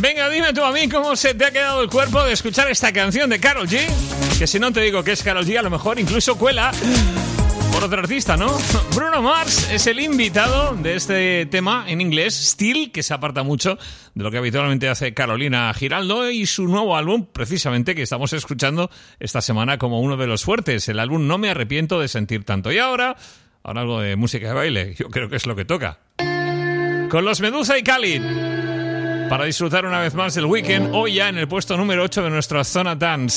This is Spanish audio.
Venga, dime tú a mí cómo se te ha quedado el cuerpo de escuchar esta canción de Karol G. Que si no te digo que es Karol G, a lo mejor incluso cuela por otro artista, ¿no? Bruno Mars es el invitado de este tema en inglés, Still, que se aparta mucho de lo que habitualmente hace Carolina Giraldo, y su nuevo álbum, precisamente, que estamos escuchando esta semana como uno de los fuertes, el álbum No me arrepiento de sentir tanto. Y ahora algo de música de baile, yo creo que es lo que toca. Con los Medusa y Khalid, para disfrutar una vez más del Weekend, hoy ya en el puesto número 8 de nuestra Zona Dance.